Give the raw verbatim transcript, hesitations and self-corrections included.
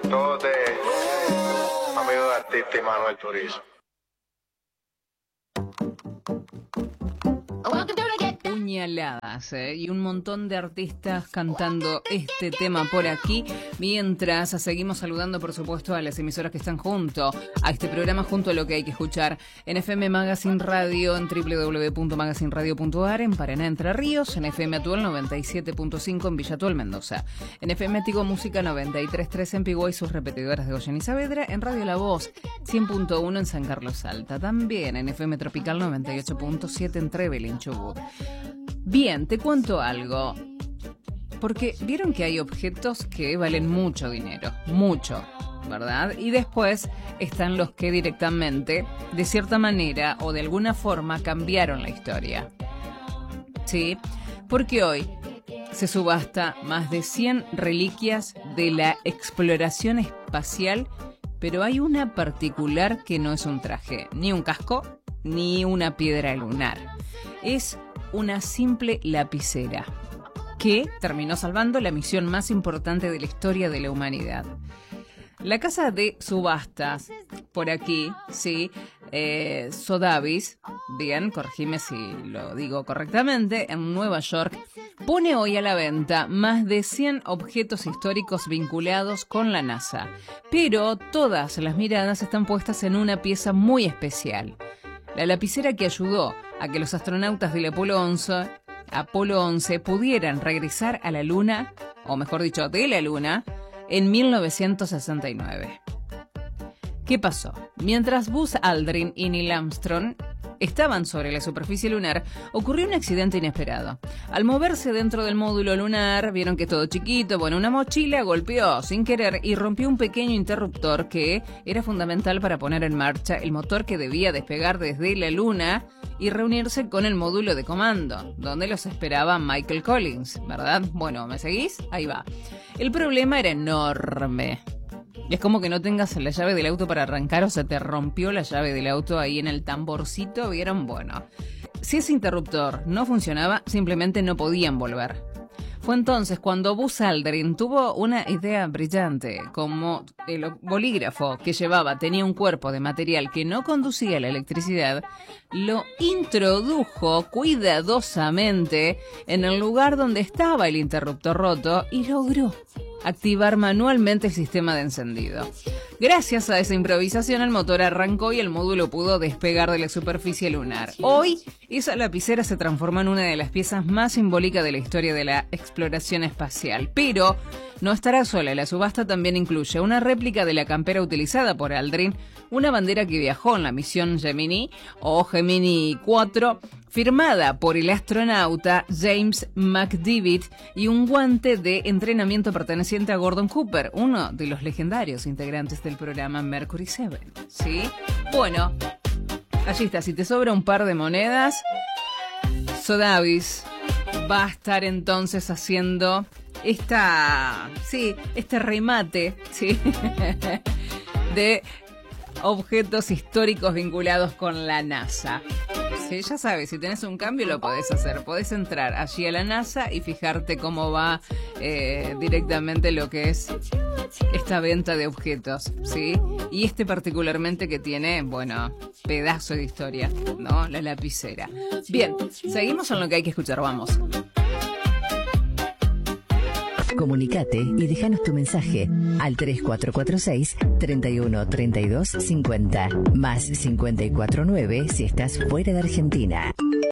Todo de amigo de artista y Manuel Turizo. Puñaladas, ¿eh? Y un montón de artistas cantando este tema por aquí, mientras seguimos saludando, por supuesto, a las emisoras que están junto a este programa, junto a lo que hay que escuchar en F M Magazine Radio, en doble u doble u doble u punto magazine radio punto a r, en Paraná, Entre Ríos, en F M Atual noventa y siete punto cinco en Villa Atual, Mendoza, en F M Tigo Música noventa y tres punto tres en Pigüey, sus repetidoras de Goyen y Saavedra, en Radio La Voz cien punto uno en San Carlos Alta, también en F M Tropical noventa y ocho punto siete en Trevelin, Chubut. Bien, te cuento algo, porque vieron que hay objetos que valen mucho dinero, mucho, ¿verdad? Y después están los que directamente, de cierta manera o de alguna forma, cambiaron la historia. ¿Sí? Porque hoy se subasta más de cien reliquias de la exploración espacial, pero hay una particular que no es un traje, ni un casco, ni una piedra lunar. Es una simple lapicera que terminó salvando la misión más importante de la historia de la humanidad. La casa de subastas, por aquí, sí, eh, Sotheby's, bien, corregime si lo digo correctamente, en Nueva York, pone hoy a la venta más de cien objetos históricos vinculados con la NASA. Pero todas las miradas están puestas en una pieza muy especial. La lapicera que ayudó a que los astronautas del Apolo once, Apolo once pudieran regresar a la Luna, o mejor dicho, de la Luna, en mil novecientos sesenta y nueve. ¿Qué pasó? Mientras Buzz Aldrin y Neil Armstrong estaban sobre la superficie lunar, ocurrió un accidente inesperado. Al moverse dentro del módulo lunar, vieron que todo chiquito, bueno, una mochila golpeó sin querer y rompió un pequeño interruptor que era fundamental para poner en marcha el motor que debía despegar desde la Luna y reunirse con el módulo de comando, donde los esperaba Michael Collins, ¿verdad? Bueno, ¿me seguís? Ahí va. El problema era enorme. Es como que no tengas la llave del auto para arrancar o se te rompió la llave del auto ahí en el tamborcito, ¿vieron? Bueno, si ese interruptor no funcionaba, simplemente no podían volver. Fue entonces cuando Buzz Aldrin tuvo una idea brillante, como el bolígrafo que llevaba tenía un cuerpo de material que no conducía a la electricidad, lo introdujo cuidadosamente en el lugar donde estaba el interruptor roto y logró activar manualmente el sistema de encendido. Gracias a esa improvisación, el motor arrancó y el módulo pudo despegar de la superficie lunar. Hoy, esa lapicera se transformó en una de las piezas más simbólicas de la historia de la exploración espacial. Pero no estará sola. La subasta también incluye una réplica de la campera utilizada por Aldrin, una bandera que viajó en la misión Gemini o Gemini cuatro, firmada por el astronauta James McDivitt, y un guante de entrenamiento perteneciente a Gordon Cooper, uno de los legendarios integrantes del programa Mercury siete. ¿Sí? Bueno, allí está. Si te sobra un par de monedas, Sotheby's va a estar entonces haciendo esta, sí, este remate, sí, de objetos históricos vinculados con la NASA. Sí, ya sabes, si tenés un cambio lo podés hacer. Podés entrar allí a la NASA y fijarte cómo va eh, directamente lo que es esta venta de objetos, ¿sí? Y este particularmente que tiene, bueno, pedazo de historia, ¿no? La lapicera. Bien, seguimos en lo que hay que escuchar, vamos. Comunicate y déjanos tu mensaje al tres cuatro cuatro seis, treinta y uno, treinta y dos, cincuenta, más cincuenta y cuatro nueve si estás fuera de Argentina.